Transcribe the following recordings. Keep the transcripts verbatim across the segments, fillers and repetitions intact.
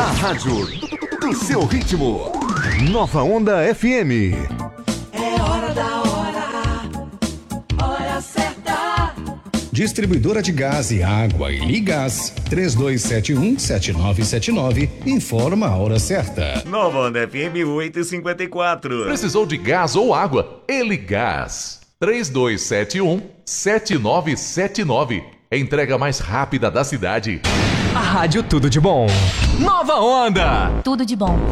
A rádio do seu ritmo. Nova Onda F M. É hora da hora, hora certa. Distribuidora de gás e água e Ligás, três dois sete um, sete nove sete nove, informa a hora certa. Nova Onda F M oito e cinquenta e quatro. Precisou de gás ou água? Eligás, três dois sete um, sete nove sete nove. Entrega mais rápida da cidade. A rádio Tudo de Bom. Nova Onda. Tudo de bom.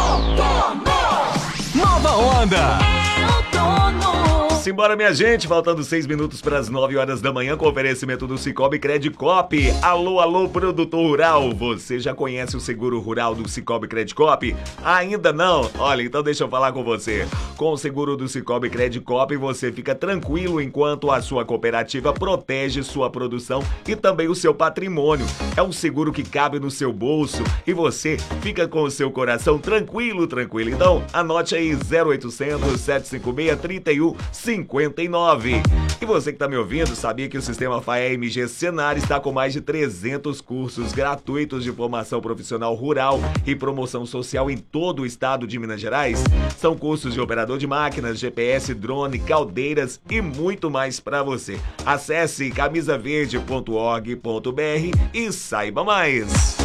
Nova Onda. É outono. Simbora, minha gente, faltando seis minutos para as nove horas da manhã, com oferecimento do Cicobi Credicop. Alô, alô, produtor rural, você já conhece o seguro rural do Cicobi Credicop? Ainda não? Olha, então deixa eu falar com você. Com o seguro do Cicobi Credicop, você fica tranquilo enquanto a sua cooperativa protege sua produção e também o seu patrimônio. É um seguro que cabe no seu bolso e você fica com o seu coração tranquilo, tranquilo. Então, anote aí zero oitocentos, sete cinco seis, três um cinquenta e nove. E você que está me ouvindo, sabia que o Sistema F A E M G Senar está com mais de trezentos cursos gratuitos de formação profissional rural e promoção social em todo o estado de Minas Gerais? São cursos de operador de máquinas, G P S, drone, caldeiras e muito mais para você. Acesse camisa verde ponto org ponto br e saiba mais.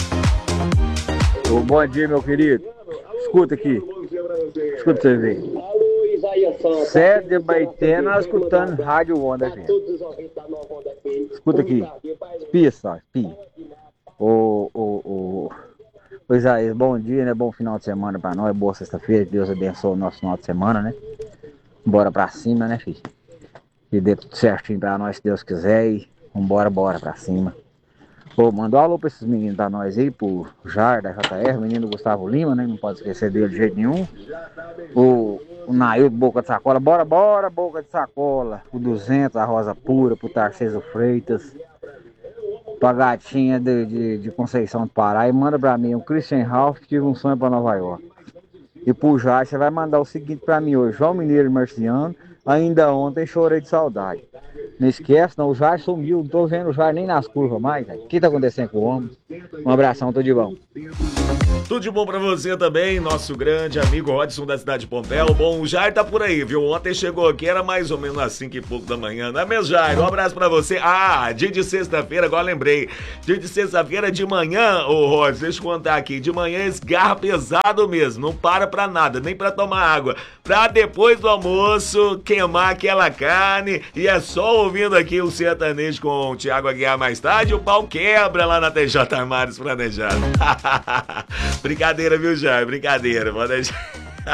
Bom dia, meu querido. Escuta aqui. Escuta você ver. Sede de Baité, nós escutando Rádio Onda, gente. Escuta aqui. Espia só, espia. Ô, ô, ô. Pois aí, bom dia, né? Bom final de semana pra nós. Boa sexta-feira. Deus abençoe o nosso final de semana, né? Bora pra cima, né, filho? Que dê tudo certinho pra nós, se Deus quiser. E vambora, bora pra cima. Pô, mandou um alô pra esses meninos pra nós aí, pro Jar da J R, o menino Gustavo Lima, né? Não pode esquecer dele de jeito nenhum. O, o Naildo Boca de Sacola, bora, bora, Boca de Sacola. O duzentos, a Rosa Pura, pro Tarcísio Freitas. Pra gatinha de, de, de Conceição do Pará. E manda pra mim, o Christian Ralph, tive um sonho pra Nova York. E pro Jar, você vai mandar o seguinte pra mim hoje: João Mineiro e Marciano, ainda ontem chorei de saudade. Não esquece, não, o Jair sumiu, não tô vendo o Jair nem nas curvas mais, velho. O que tá acontecendo com o homem? Um abração, tudo de bom. Tudo de bom pra você também, nosso grande amigo Rodson da cidade de Pompéu. Bom, o Jair tá por aí, viu? Ontem chegou aqui, era mais ou menos às cinco e pouco da manhã, não é mesmo, Jair? Um abraço pra você. Ah, dia de sexta-feira, agora lembrei. Dia de sexta-feira de manhã, ô Rodson, deixa eu contar aqui. De manhã esgarra pesado mesmo, não para pra nada, nem pra tomar água. Pra depois do almoço, queimar aquela carne e é só ouvindo aqui o sertanejo com o Thiago Aguiar mais tarde, o pau quebra lá na T J Armários Planejado. Brincadeira, viu, Jair? Brincadeira, pode deixar.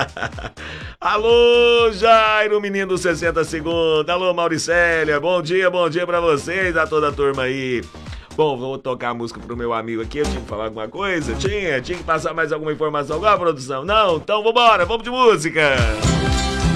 Alô, Jairo, menino dos sessenta segundos. Alô, Mauricélia, bom dia, bom dia pra vocês, a toda a turma aí. Bom, vou tocar a música pro meu amigo aqui. Eu tinha que falar alguma coisa? Tinha? Tinha que passar mais alguma informação agora, produção? Não? Então vambora, vamos de música.